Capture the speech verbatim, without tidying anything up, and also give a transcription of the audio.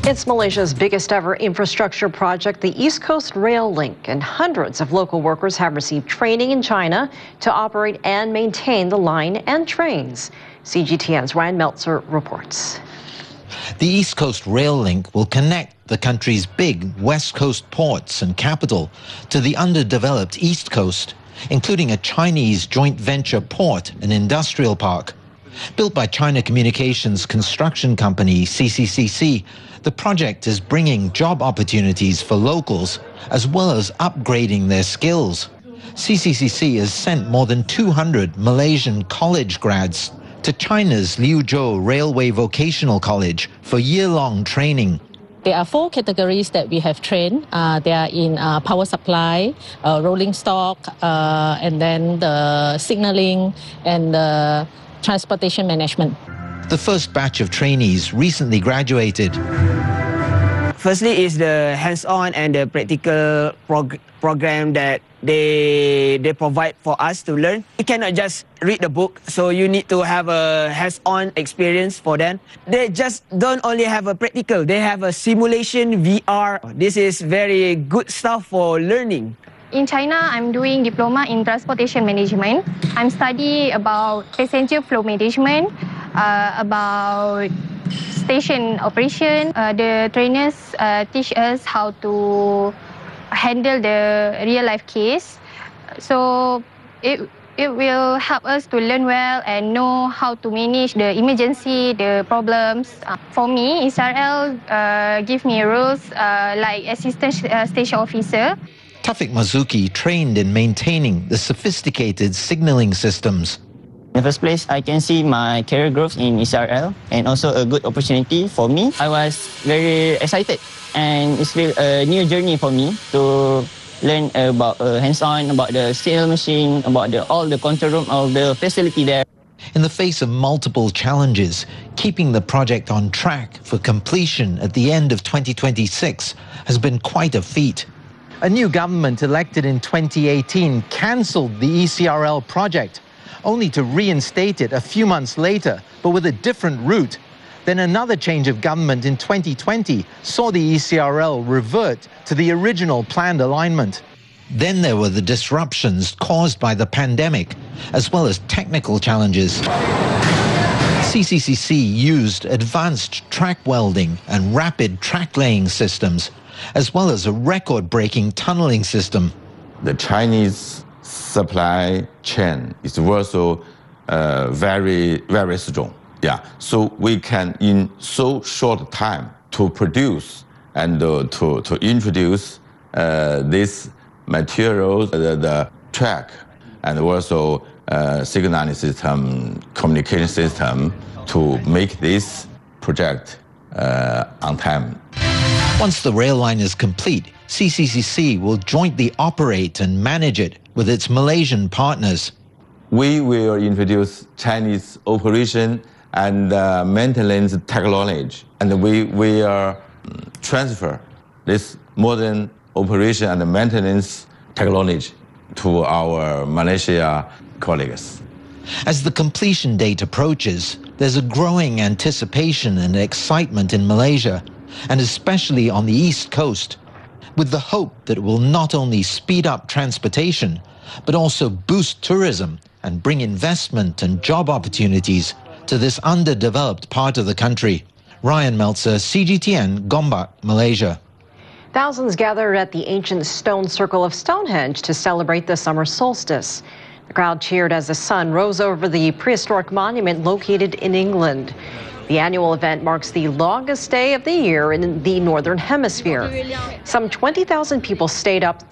It's Malaysia's biggest ever infrastructure project, the East Coast Rail Link, and hundreds of local workers have received training in China to operate and maintain the line and trains. C G T N's Ryan Meltzer reports. The East Coast Rail Link will connect the country's big West Coast ports and capital to the underdeveloped East Coast, including a Chinese joint venture port and industrial park. Built by China Communications Construction Company, C C C C, the project is bringing job opportunities for locals, as well as upgrading their skills. C C C C has sent more than two hundred Malaysian college grads to China's Liuzhou Railway Vocational College for year-long training. There are four categories that we have trained. Uh, they are in uh, power supply, uh, rolling stock, uh, and then the signaling and the transportation management. The first batch of trainees recently graduated. Firstly is the hands-on and the practical prog program that they, they provide for us to learn. You cannot just read the book, so you need to have a hands-on experience for them. They just don't only have a practical, they have a simulation V R. This is very good stuff for learning. In China, I'm doing diploma in transportation management. I'm studying about passenger flow management, uh, about station operation. Uh, the trainers uh, teach us how to handle the real-life case. So it, it will help us to learn well and know how to manage the emergency, the problems. Uh, for me, S R L uh, give me roles uh, like assistant uh, station officer. Taufik Marzuki trained in maintaining the sophisticated signaling systems. In the first place, I can see my career growth in S R L and also a good opportunity for me. I was very excited and it's a new journey for me to learn about uh, hands-on, about the signal machine, about the, all the control room of the facility there. In the face of multiple challenges, keeping the project on track for completion at the end of twenty twenty-six has been quite a feat. A new government elected in twenty eighteen cancelled the E C R L project, only to reinstate it a few months later, but with a different route. Then another change of government in twenty twenty saw the E C R L revert to the original planned alignment. Then there were the disruptions caused by the pandemic, as well as technical challenges. C C C C used advanced track welding and rapid track laying systems, as well as a record-breaking tunneling system. The Chinese supply chain is also uh, very, very strong. Yeah, so we can, in so short time, to produce and uh, to, to introduce uh, this materials, the, the track, and also uh, signaling system, communication system, to make this project uh, on time. Once the rail line is complete, C C C C will jointly operate and manage it with its Malaysian partners. We will introduce Chinese operation and uh, maintenance technology, and we will transfer this modern operation and maintenance technology to our Malaysia colleagues. As the completion date approaches, there's a growing anticipation and excitement in Malaysia, and especially on the East Coast, with the hope that it will not only speed up transportation, but also boost tourism and bring investment and job opportunities to this underdeveloped part of the country. Ryan Meltzer, C G T N, Gombak, Malaysia. Thousands gathered at the ancient stone circle of Stonehenge to celebrate the summer solstice. The crowd cheered as the sun rose over the prehistoric monument located in England. The annual event marks the longest day of the year in the Northern Hemisphere. Some twenty thousand people stayed up